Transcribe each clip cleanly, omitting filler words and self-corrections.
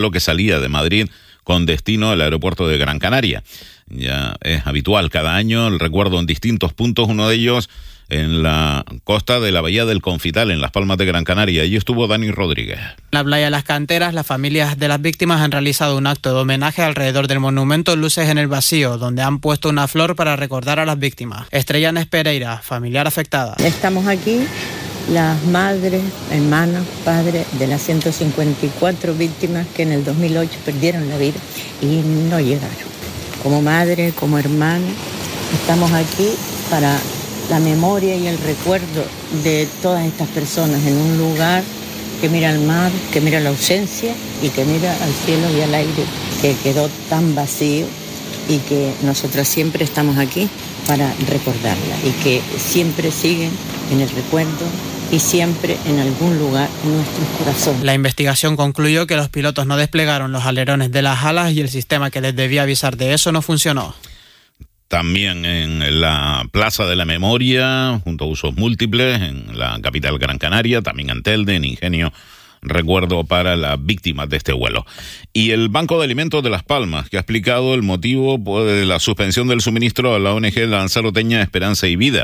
lo que salía de Madrid con destino al aeropuerto de Gran Canaria. Ya es habitual cada año el recuerdo en distintos puntos, uno de ellos en la costa de la Bahía del Confital, en Las Palmas de Gran Canaria. Allí estuvo Dani Rodríguez. En la playa de Las Canteras, las familias de las víctimas han realizado un acto de homenaje alrededor del monumento Luces en el Vacío, donde han puesto una flor para recordar a las víctimas. Estrella Nes Pereira, familiar afectada. Estamos aquí, las madres, hermanos, padres de las 154 víctimas que en el 2008 perdieron la vida y no llegaron. Como madre, como hermano, estamos aquí para la memoria y el recuerdo de todas estas personas en un lugar que mira al mar, que mira la ausencia y que mira al cielo y al aire, que quedó tan vacío y que nosotras siempre estamos aquí para recordarla y que siempre siguen en el recuerdo y siempre en algún lugar en nuestros corazones. La investigación concluyó que los pilotos no desplegaron los alerones de las alas y el sistema que les debía avisar de eso no funcionó. También en la Plaza de la Memoria, junto a usos múltiples, en la capital Gran Canaria, también en Telde, en Ingenio, recuerdo para las víctimas de este vuelo. Y el Banco de Alimentos de Las Palmas, que ha explicado el motivo de la suspensión del suministro a la ONG Lanzaroteña Esperanza y Vida.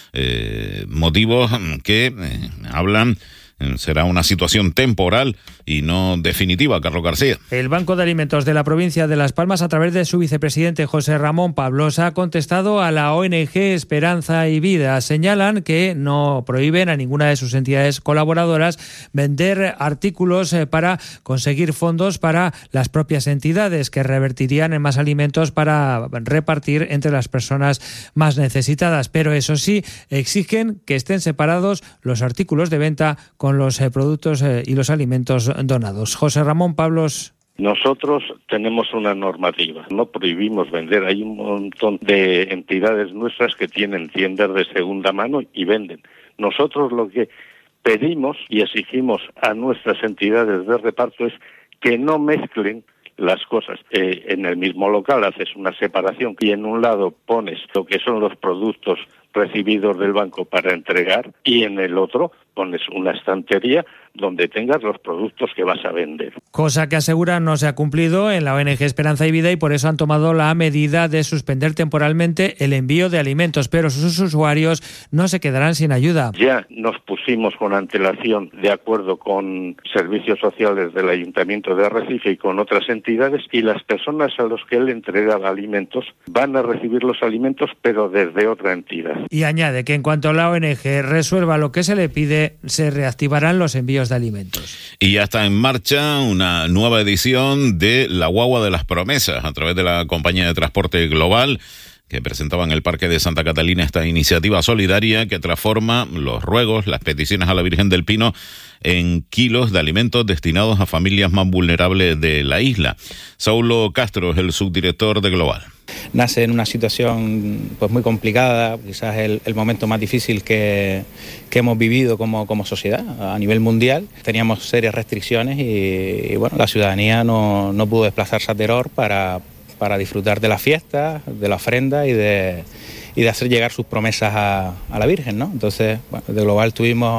Motivos que hablan... será una situación temporal y no definitiva, Carlos García. El Banco de Alimentos de la provincia de Las Palmas, a través de su vicepresidente José Ramón Pablos, ha contestado a la ONG Esperanza y Vida. Señalan que no prohíben a ninguna de sus entidades colaboradoras vender artículos para conseguir fondos para las propias entidades, que revertirían en más alimentos para repartir entre las personas más necesitadas. Pero eso sí, exigen que estén separados los artículos de venta con los productos y los alimentos donados. José Ramón Pablos. Nosotros tenemos una normativa, no prohibimos vender. Hay un montón de entidades nuestras que tienen tiendas de segunda mano y venden. Nosotros lo que pedimos y exigimos a nuestras entidades de reparto es que no mezclen las cosas. En el mismo local haces una separación y en un lado pones lo que son los productos recibidos del banco para entregar y en el otro pones una estantería donde tengas los productos que vas a vender. Cosa que aseguran no se ha cumplido en la ONG Esperanza y Vida y por eso han tomado la medida de suspender temporalmente el envío de alimentos, pero sus usuarios no se quedarán sin ayuda. Ya nos pusimos con antelación de acuerdo con servicios sociales del Ayuntamiento de Arrecife y con otras entidades y las personas a los que él entregaba alimentos van a recibir los alimentos pero desde otra entidad. Y añade que en cuanto la ONG resuelva lo que se le pide, se reactivarán los envíos de alimentos. Y ya está en marcha una nueva edición de La Guagua de las Promesas a través de la compañía de transporte global, que presentaba en el Parque de Santa Catalina esta iniciativa solidaria que transforma los ruegos, las peticiones a la Virgen del Pino en kilos de alimentos destinados a familias más vulnerables de la isla. Saulo Castro es el subdirector de Global. Nace en una situación pues muy complicada, quizás el momento más difícil que hemos vivido como sociedad a nivel mundial. Teníamos serias restricciones y bueno, la ciudadanía no pudo desplazarse a Teror para disfrutar de la fiesta, de la ofrenda y de hacer llegar sus promesas a la Virgen, ¿no? Entonces, bueno, de Global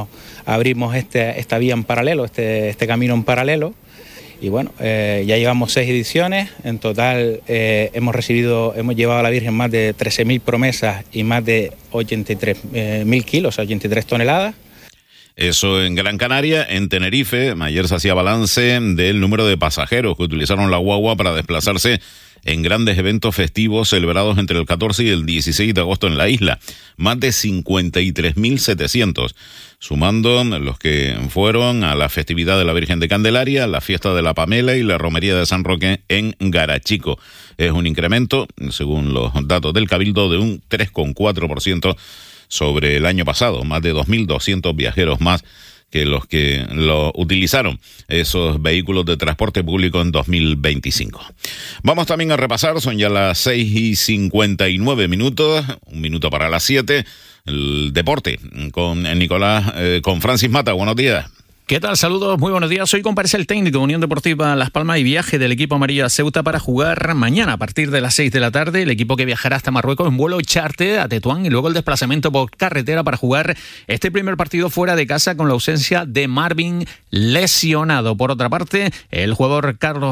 abrimos esta vía en paralelo, este camino en paralelo. Y bueno, ya llevamos 6 ediciones, en total hemos llevado a la Virgen más de 13.000 promesas y más de 83.000 kilos, 83 toneladas. Eso en Gran Canaria. En Tenerife, ayer se hacía balance del número de pasajeros que utilizaron la guagua para desplazarse en grandes eventos festivos celebrados entre el 14 y el 16 de agosto en la isla. Más de 53.700, sumando los que fueron a la festividad de la Virgen de Candelaria, la fiesta de la Pamela y la romería de San Roque en Garachico. Es un incremento, según los datos del Cabildo, de un 3,4% sobre el año pasado. Más de 2.200 viajeros más que los que lo utilizaron, esos vehículos de transporte público en 2025. Vamos también a repasar, son ya las 6:59, un minuto para las 7, el deporte con Francis Mata. Buenos días. ¿Qué tal? Saludos, muy buenos días. Hoy comparece el técnico de Unión Deportiva Las Palmas y viaje del equipo amarillo a Ceuta para jugar mañana a partir de las 6 de la tarde. El equipo que viajará hasta Marruecos en vuelo charter a Tetuán y luego el desplazamiento por carretera para jugar este primer partido fuera de casa con la ausencia de Marvin lesionado. Por otra parte, el jugador Carlos